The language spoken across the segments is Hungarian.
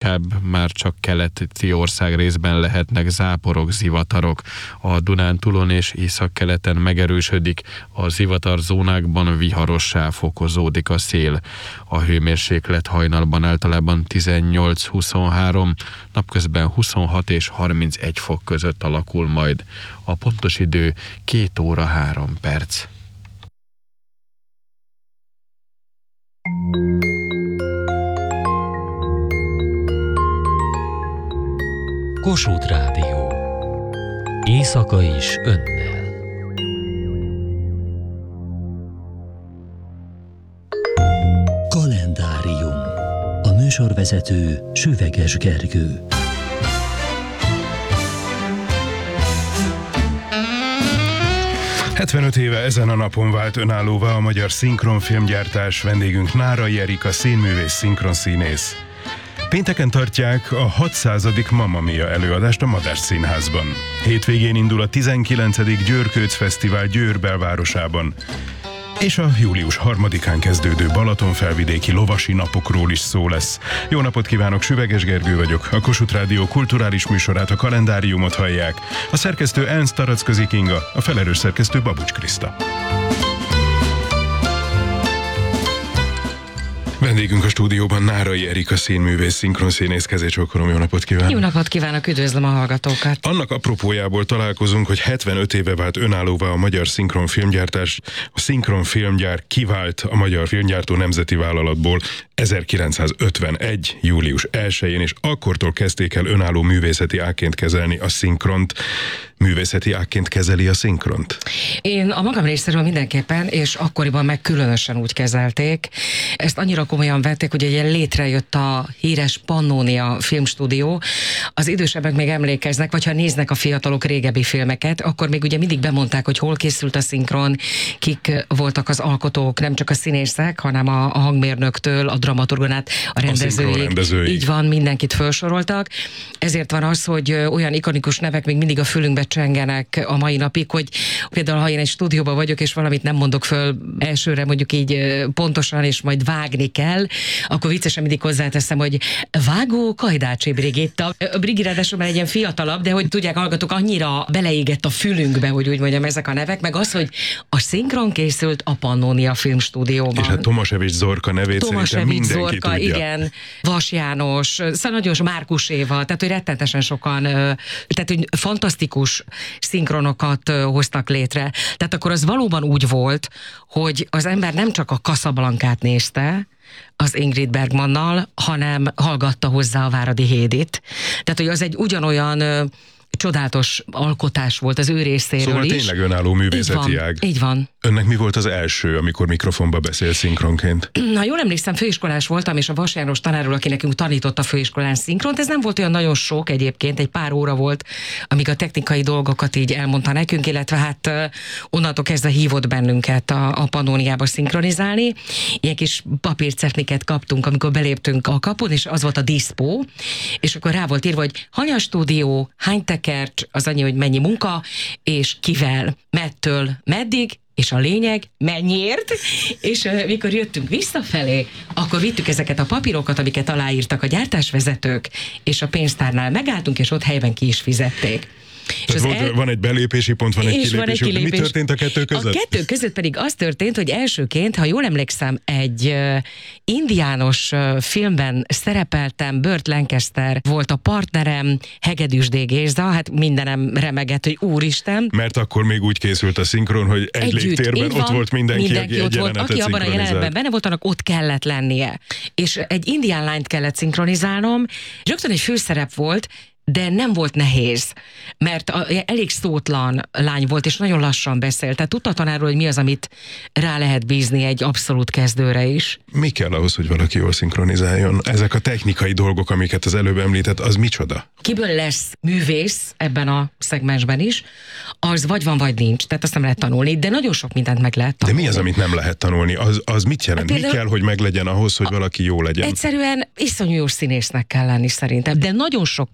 inkább már csak keleti ország részben lehetnek záporok, zivatarok. A Dunántúlon és északkeleten megerősödik, a zivatarzónákban viharossá fokozódik a szél. A hőmérséklet hajnalban általában 18-23, napközben 26 és 31 fok között alakul majd. A pontos idő 2 óra 3 perc. Kossuth Rádió. Éjszaka is önnel. Kalendárium. A műsorvezető Süveges Gergő. ...75 éve ezen a napon vált önállóvá a magyar szinkronfilmgyártás, vendégünk Nárai Erika színművész, szinkronszínész. Pénteken tartják a 600. Mamma Mia előadást a Madách Színházban. Hétvégén indul a 19. Győrkőc Fesztivál Győr belvárosában. És a július 3-án kezdődő Balatonfelvidéki lovasi napokról is szó lesz. Jó napot kívánok, Süveges Gergő vagyok. A Kossuth Rádió kulturális műsorát, a Kalendáriumot hallják. A szerkesztő Ernst Taracközi Kinga, a felelős szerkesztő Babucs Kriszta. Vendégünk a stúdióban Nárai Erika színművész, szinkronszínész. Kezécsókolom, jó napot kívánok! Jó napot kívánok, üdvözlöm a hallgatókat! Annak apropójából találkozunk, hogy 75 éve vált önállóvá a magyar szinkronfilmgyártás. A szinkronfilmgyár kivált a Magyar Filmgyártó Nemzeti Vállalatból 1951. július 1-én, és akkortól kezdték el önálló művészeti ágként kezelni a szinkront. Művészeti ágként kezeli a szinkront? Én a magam részéről mindenképpen, és akkoriban meg különösen úgy kezelték. Ezt annyira komolyan vették, hogy ugye létrejött a híres Pannónia filmstúdió. Az idősebbek még emlékeznek, vagy ha néznek a fiatalok régebbi filmeket, akkor még ugye mindig bemondták, hogy hol készült a szinkron, kik voltak az alkotók, nem csak a színészek, hanem a hangmérnöktől, a dramaturgon át a rendezőig. Így van, mindenkit felsoroltak. Ezért van az, hogy olyan ikonikus nevek még mindig a fülünkbe csengenek a mai napig, hogy például ha én egy stúdióban vagyok, és valamit nem mondok föl elsőre mondjuk így pontosan, és majd vágni kell, akkor viccesen mindig hozzáteszem, hogy vágó Kajdácsi Brigitta. A Brigi ráadásul már egy ilyen fiatalabb, de hogy tudják, hallgatók, annyira beleégett a fülünkbe, hogy úgy mondjam, ezek a nevek, meg az, hogy a szinkron készült a Pannónia filmstúdióban. És hát Tomasevics Zorka nevét szerintem mindenki Zorka, tudja. Igen, Vas János, szóval nagyon Márkus Éva, tehát hogy rettentesen sokan, tehát hogy fantasztikus szinkronokat hoztak létre. Tehát akkor az valóban úgy volt, hogy az ember nem csak a Casablancát nézte, az Ingrid Bergmannal, hanem hallgatta hozzá a Váradi Hédit. Tehát, hogy az egy ugyanolyan csodálatos alkotás volt az ő részéről szóval is. Tényleg önálló művészeti ág. Így van. Önnek mi volt az első, amikor mikrofonba beszél szinkronként? Na, jól emlékszem, főiskolás voltam, és a Vas János tanárról, aki nekünk tanította főiskolán szinkront, ez nem volt olyan nagyon sok egyébként, egy pár óra volt, amíg a technikai dolgokat így elmondta nekünk, illetve hát onnantól kezdve hívott bennünket a Pannóniába szinkronizálni. Ilyen kis papírcefniket kaptunk, amikor beléptünk a kapun, és az volt a diszpó, és akkor rá volt írva, hogy hanya stúdió, hány tekercs, az annyi, hogy mennyi munka, és kivel, mettől, meddig, és a lényeg, mennyiért, és mikor jöttünk visszafelé, akkor vittük ezeket a papírokat, amiket aláírtak a gyártásvezetők, és a pénztárnál megálltunk, és ott helyben ki is fizették. Tehát van egy belépési pont, van egy kilépési pont. Mi történt a kettő között? A kettő között pedig az történt, hogy elsőként, ha jól emlékszem, egy indiános filmben szerepeltem, Burt Lancaster volt a partnerem, Hegedűs D. Géza, hát mindenem remegett, hogy úristen. Mert akkor még úgy készült a szinkron, hogy egy légtérben ott volt mindenki aki egy jelenetet aki abban a jelenetben benne volt, annak ott kellett lennie. És egy indián lányt kellett szinkronizálnom, és rögtön egy főszerep volt, de nem volt nehéz, mert elég szótlan lány volt, és nagyon lassan beszélt. Tehát tudta a tanárról, hogy mi az, amit rá lehet bízni egy abszolút kezdőre is. Mi kell ahhoz, hogy valaki jól szinkronizáljon? Ezek a technikai dolgok, amiket az előbb említett, az micsoda? Kiből lesz művész ebben a szegmensben is, az vagy van, vagy nincs. Tehát azt nem lehet tanulni, de nagyon sok mindent meg lehet tanulni. De mi az, amit nem lehet tanulni? Az mit jelent? Mi kell, hogy meglegyen ahhoz, hogy valaki jó legyen? Egyszerűen iszonyú jó színésznek kell lenni szerintem, de nagyon sok mindent lehet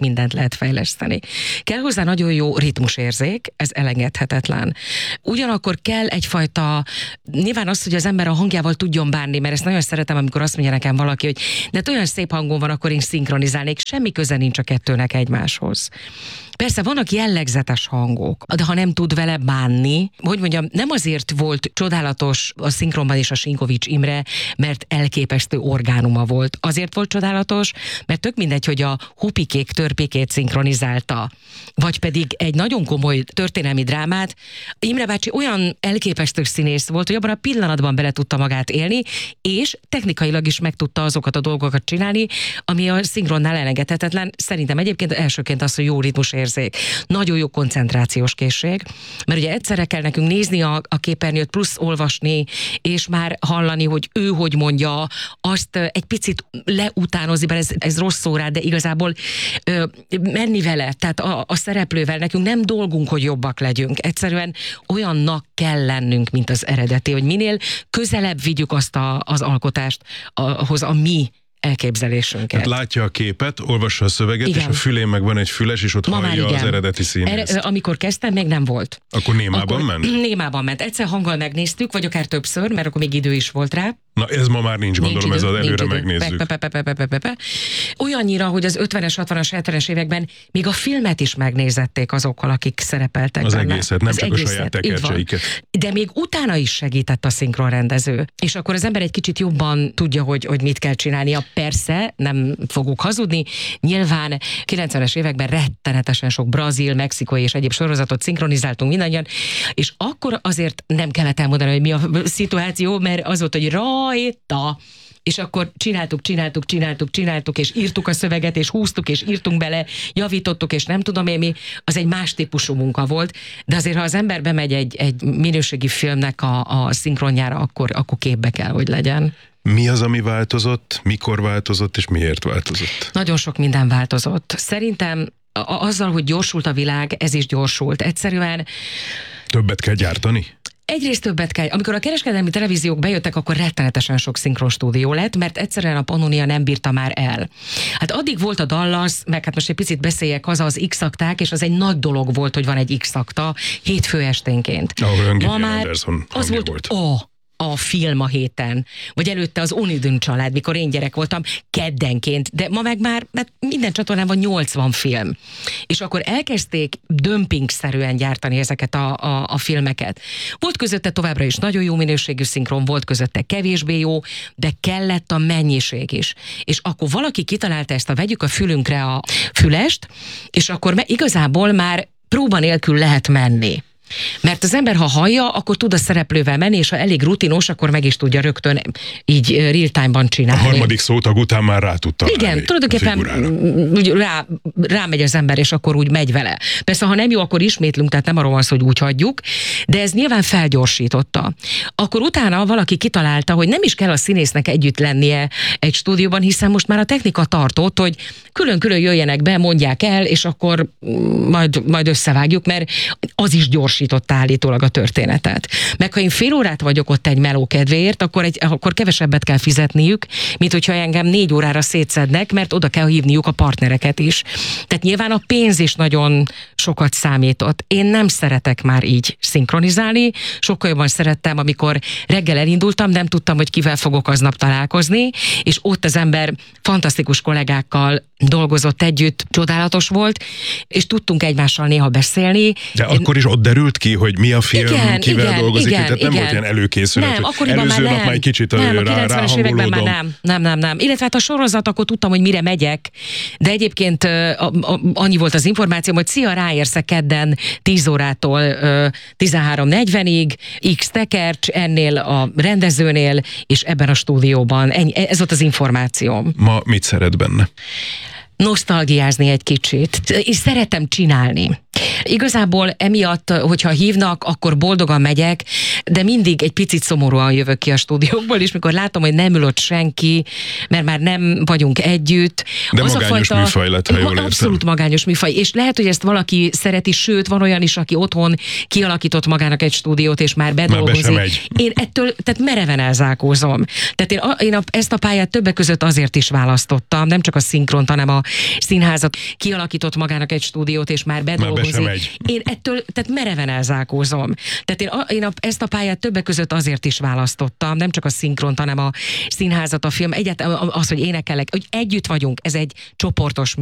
lehet fejleszteni. Kell hozzá nagyon jó ritmusérzék, ez elengedhetetlen. Ugyanakkor kell egyfajta, nyilván az, hogy az ember a hangjával tudjon bánni, mert ezt nagyon szeretem, amikor azt mondja nekem valaki, hogy de olyan szép hangon van, akkor én szinkronizálnék, semmi köze nincs a kettőnek egymáshoz. Persze vannak jellegzetes hangok, de ha nem tud vele bánni, hogy mondjam, nem azért volt csodálatos a szinkronban és a Sinkovics Imre, mert elképesztő orgánuma volt. Azért volt csodálatos, mert tök mindegy, hogy a Hupikék törpékét szinkronizálta, vagy pedig egy nagyon komoly történelmi drámát. Imre bácsi olyan elképesztő színész volt, hogy abban a pillanatban bele tudta magát élni, és technikailag is meg tudta azokat a dolgokat csinálni, ami a szinkronnál elengedhetetlen. Szerintem egyébként elsőként az, hogy jó ritmusérzék. Nagyon jó koncentrációs készség, mert ugye egyszerre kell nekünk nézni a képernyőt, plusz olvasni, és már hallani, hogy ő hogy mondja, azt egy picit leutánozni, mert ez rossz szó rá, de igazából menni vele, tehát a szereplővel nekünk nem dolgunk, hogy jobbak legyünk. Egyszerűen olyannak kell lennünk, mint az eredeti, hogy minél közelebb vigyük azt az alkotást ahhoz a mi elképzelésünket. Hát látja a képet, olvassa a szöveget, igen. És a fülén meg van egy füles, és ott hallja az eredeti színészt. Amikor kezdtem, még nem volt. Akkor némában ment? Némában ment. Egyszer hanggal megnéztük, vagy akár többször, mert akkor még idő is volt rá. Na ez ma már nincs, gondolom, ez az előre megnézzük. Olyannyira, hogy az 50-es, 60-as, 70-es években még a filmet is megnézették azokkal, akik szerepeltek az benne. Egészet, nem az csak egészet, a saját tekercseiket. De még utána is segített a szinkronrendező. És akkor az ember egy kicsit jobban tudja, hogy mit kell csinálnia. Persze, nem fogok hazudni, nyilván 90-es években rettenetesen sok brazil, mexikai és egyéb sorozatot szinkronizáltunk mindannyian, és akkor azért nem kellett elmondani, hogy mi a szituáció, mert az volt, hogy rajta, és akkor csináltuk, és írtuk a szöveget, és húztuk, és írtunk bele, javítottuk, és nem tudom én mi, az egy más típusú munka volt, de azért, ha az ember bemegy egy minőségi filmnek a szinkronjára, akkor képbe kell, hogy legyen. Mi az, ami változott, mikor változott, és miért változott? Nagyon sok minden változott. Szerintem azzal, hogy gyorsult a világ, ez is gyorsult. Egyszerűen... Többet kell gyártani? Egyrészt többet kell. Amikor a kereskedelmi televíziók bejöttek, akkor rettenetesen sok szinkronstúdió lett, mert egyszerűen a Pannonia nem bírta már el. Hát addig volt a Dallas, meg hát most egy picit beszéljek haza az X-akták, és az egy nagy dolog volt, hogy van egy X-akta hétfő esténként. Ma már az volt. A film a héten, vagy előtte az Onidön család, mikor én gyerek voltam, keddenként, de ma meg már minden csatornán van 80 film. És akkor elkezdték dömpingszerűen gyártani ezeket a filmeket. Volt közötte továbbra is nagyon jó minőségű szinkron, volt közötte kevésbé jó, de kellett a mennyiség is. És akkor valaki kitalálta ezt vegyük a fülünkre a fülest, és akkor igazából már próba nélkül lehet menni. Mert az ember, ha hallja, akkor tud a szereplővel menni, és ha elég rutinos, akkor meg is tudja rögtön így real-time-ban csinálni. A harmadik szótag után már rá tud találni. Igen, tulajdonképpen rámegy az ember, és akkor úgy megy vele. Persze, ha nem jó, akkor ismétlünk, tehát nem arról van szó, hogy úgy hagyjuk, de ez nyilván felgyorsította. Akkor utána valaki kitalálta, hogy nem is kell a színésznek együtt lennie egy stúdióban, hiszen most már a technika tartott, hogy külön-külön jöjjenek be, mondják el, és akkor majd összevágjuk, mert az is gyorsította állítólag a történetet. Meg ha én fél órát vagyok ott egy meló kedvéért, akkor kevesebbet kell fizetniük, mint hogyha engem 4 órára szétszednek, mert oda kell hívniuk a partnereket is. Tehát nyilván a pénz is nagyon sokat számított. Én nem szeretek már így szinkronizálni, sokkal jobban szerettem, amikor reggel elindultam, nem tudtam, hogy kivel fogok aznap találkozni, és ott az ember fantasztikus kollégákkal dolgozott együtt, csodálatos volt, és tudtunk egymással néha beszélni. De akkor is ott derült ki, hogy mi a film, kivel dolgozik, tehát nem volt ilyen előkészület. Nem, akkoriban előző nap már egy kicsit a 90-es években már nem. Illetve hát a sorozat, akkor tudtam, hogy mire megyek, de egyébként annyi volt az információm, hogy szia, ráérsz kedden 10 órától 13:40-ig, X tekercs, ennél a rendezőnél, és ebben a stúdióban. Ez volt az információm. Ma mit szeret benne? Nosztalgiázni egy kicsit, és szeretem csinálni. Igazából emiatt, hogyha hívnak, akkor boldogan megyek, de mindig egy picit szomorúan jövök ki a stúdiókból, és mikor látom, hogy nem ül ott senki, mert már nem vagyunk együtt. De az magányos műfaj lett, ha jól értem. Abszolút magányos műfaj, és lehet, hogy ezt valaki szereti, sőt, van olyan is, aki otthon kialakított magának egy stúdiót, és már bedolgozik. Én ettől, tehát mereven elzárkózom. Tehát én ezt a pályát többek között azért is választottam, nem csak a szinkront, hanem a színházat. Kialakított magának egy stúdiót, és már bedolgozik. Én ettől, tehát mereven elzárkózom. Tehát én ezt a pályát többek között azért is választottam, nem csak a szinkront, hanem a színházat, a film, egyáltalán az, hogy énekelek, hogy együtt vagyunk, ez egy csoportos